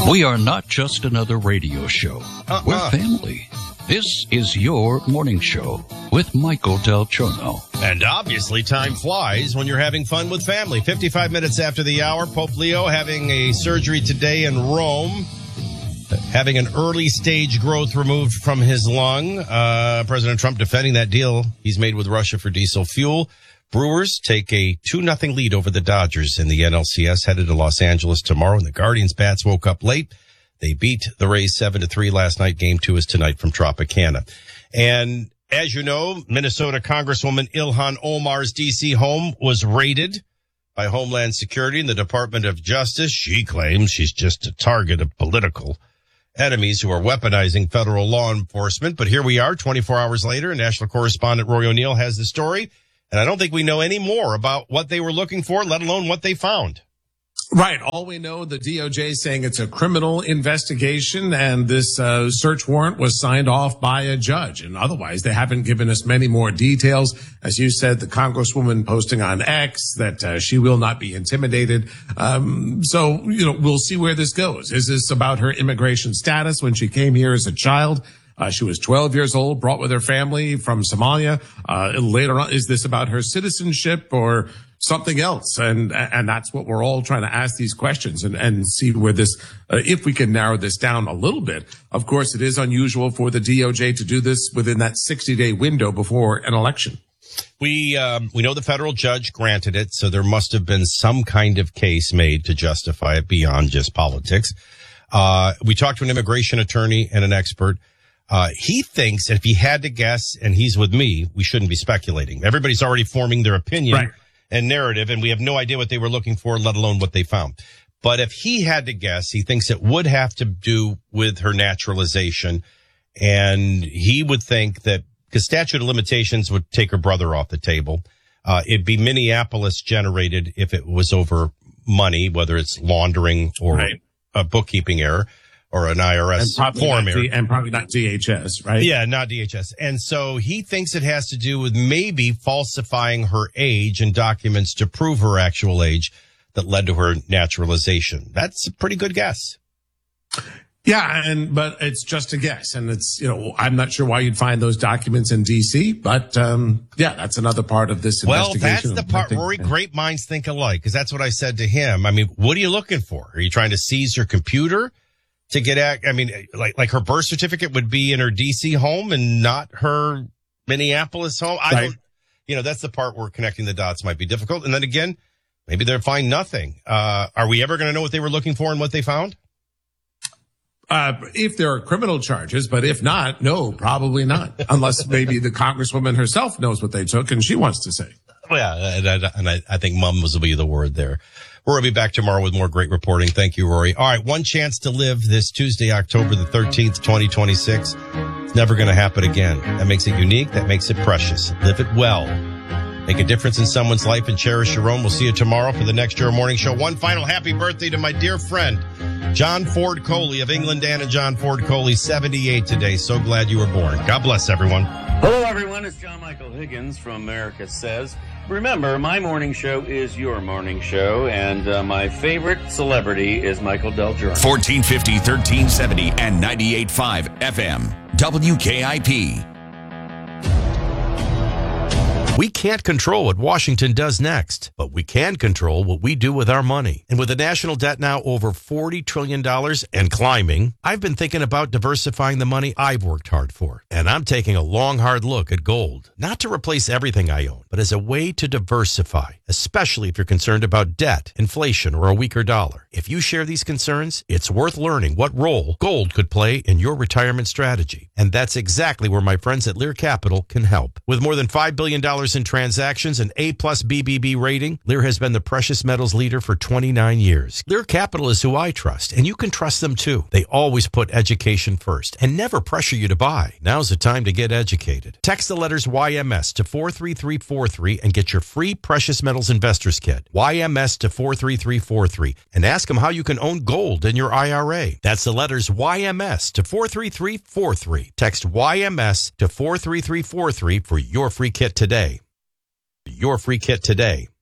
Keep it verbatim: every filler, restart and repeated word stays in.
We are not just another radio show. Uh-uh. We're family. This is your morning show with Michael Del Giorno. And obviously time flies when you're having fun with family. fifty-five minutes after the hour, Pope Leo having a surgery today in Rome, having an early stage growth removed from his lung. Uh, President Trump defending that deal he's made with Russia for diesel fuel. Brewers take a two nothing lead over the Dodgers in the N L C S, headed to Los Angeles tomorrow. And the Guardians bats woke up late. They beat the Rays seven to three last night. Game two is tonight from Tropicana. And as you know, Minnesota Congresswoman Ilhan Omar's D C home was raided by Homeland Security and the Department of Justice. She claims she's just a target of political enemies who are weaponizing federal law enforcement. But here we are twenty-four hours later, and national correspondent Roy O'Neill has the story. And I don't think we know any more about what they were looking for, let alone what they found. Right. All we know, the D O J saying it's a criminal investigation, and this uh, search warrant was signed off by a judge. And otherwise, they haven't given us many more details. As you said, the Congresswoman posting on X that uh, she will not be intimidated. Um, so, you know, we'll see where this goes. Is this about her immigration status when she came here as a child? Uh, she was twelve years old, brought with her family from Somalia. Uh, later on, is this about her citizenship or something else? And, and that's what we're all trying to ask these questions and, and see where this, uh, if we can narrow this down a little bit. Of course, it is unusual for the D O J to do this within that sixty day window before an election. We, um, we know the federal judge granted it, so there must have been some kind of case made to justify it beyond just politics. Uh, we talked to an immigration attorney and an expert. Uh, he thinks if he had to guess, and he's with me, we shouldn't be speculating. Everybody's already forming their opinion right. and narrative, and we have no idea what they were looking for, let alone what they found. But if he had to guess, he thinks it would have to do with her naturalization. And he would think that, because statute of limitations would take her brother off the table. Uh, it'd be Minneapolis generated if it was over money, whether it's laundering or right. a bookkeeping error. Or an I R S form error. And probably not D H S, right? Yeah, not D H S. And so he thinks it has to do with maybe falsifying her age and documents to prove her actual age that led to her naturalization. That's a pretty good guess. Yeah, and but it's just a guess. And it's, you know, I'm not sure why you'd find those documents in D C, but um yeah, that's another part of this well, investigation. Well, that's the part, think, Rory, great minds think alike, because that's what I said to him. I mean, what are you looking for? Are you trying to seize her computer? To get at, I mean, like, like her birth certificate would be in her D C home and not her Minneapolis home. I right. don't, you know, that's the part where connecting the dots might be difficult. And then again, maybe they'll find nothing. Uh, are we ever going to know what they were looking for and what they found? Uh, if there are criminal charges, but if not, no, probably not. Unless maybe the Congresswoman herself knows what they took and she wants to say. Yeah. And I, and I, I think mums will be the word there. We'll be back tomorrow with more great reporting. Thank you, Rory. All right. One chance to live this Tuesday, October the thirteenth, twenty twenty-six. It's never going to happen again. That makes it unique. That makes it precious. Live it well. Make a difference in someone's life and cherish your own. We'll see you tomorrow for the next Your Morning Show. One final happy birthday to my dear friend, John Ford Coley of England, Dan and John Ford Coley, seventy-eight today. So glad you were born. God bless everyone. Hello, everyone. It's John Michael Higgins from America Says. Remember, my morning show is your morning show, and uh, my favorite celebrity is Michael Del Giorno. fourteen fifty, thirteen seventy, and ninety-eight point five F M. W K I P. We can't control what Washington does next, but we can control what we do with our money. And with the national debt now over forty trillion dollars and climbing, I've been thinking about diversifying the money I've worked hard for. And I'm taking a long, hard look at gold. Not to replace everything I own, but as a way to diversify, especially if you're concerned about debt, inflation, or a weaker dollar. If you share these concerns, it's worth learning what role gold could play in your retirement strategy. And that's exactly where my friends at Lear Capital can help. With more than five billion dollars in transactions and A plus B B B rating, Lear has been the precious metals leader for twenty-nine years. Lear Capital is who I trust, and you can trust them too. They always put education first and never pressure you to buy. Now's the time to get educated. Text the letters Y M S to four three three four three and get your free Precious Metals Investors Kit. Y M S to four three three four three and ask them how you can own gold in your I R A. That's the letters Y M S to four three three four three. Text Y M S to four three three four three for your free kit today. Your free kit today.